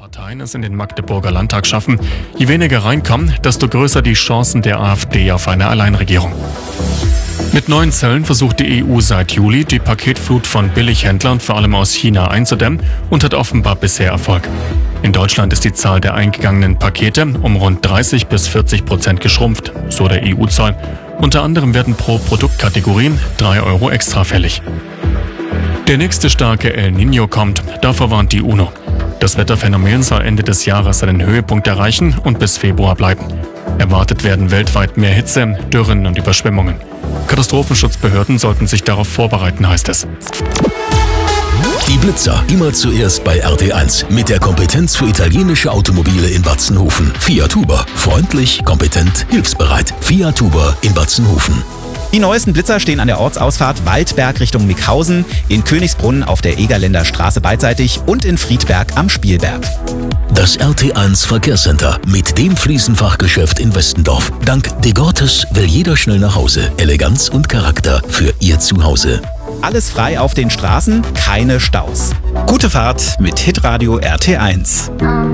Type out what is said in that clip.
Parteien es in den Magdeburger Landtag schaffen. Je weniger reinkommen, desto größer die Chancen der AfD auf eine Alleinregierung. Mit neuen Zöllen versucht die EU seit Juli, die Paketflut von Billighändlern vor allem aus China einzudämmen und hat offenbar bisher Erfolg. In Deutschland ist die Zahl der eingegangenen Pakete um rund 30-40% geschrumpft, so der EU-Zoll. Unter anderem werden pro Produktkategorie 3 € extra fällig. Der nächste starke El Niño kommt, davor warnt die UNO. Das Wetterphänomen soll Ende des Jahres seinen Höhepunkt erreichen und bis Februar bleiben. Erwartet werden weltweit mehr Hitze, Dürren und Überschwemmungen. Katastrophenschutzbehörden sollten sich darauf vorbereiten, heißt es. Die Blitzer, immer zuerst bei RT1 mit der Kompetenz für italienische Automobile in Batzenhofen. Fiat Huber, freundlich, kompetent, hilfsbereit. Fiat Huber in Batzenhofen. Die neuesten Blitzer stehen an der Ortsausfahrt Waldberg Richtung Mickhausen, in Königsbrunn auf der Egerländer Straße beidseitig und in Friedberg am Spielberg. Das RT1 Verkehrscenter mit dem Fliesenfachgeschäft in Westendorf. Dank De Gortes will jeder schnell nach Hause. Eleganz und Charakter für Ihr Zuhause. Alles frei auf den Straßen, keine Staus. Gute Fahrt mit Hitradio RT1.